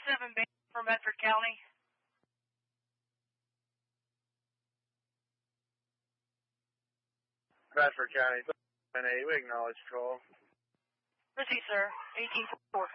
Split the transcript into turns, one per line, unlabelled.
7 Bay for Medford County.
Medford County, we acknowledge call.
Proceed, sir. 1844.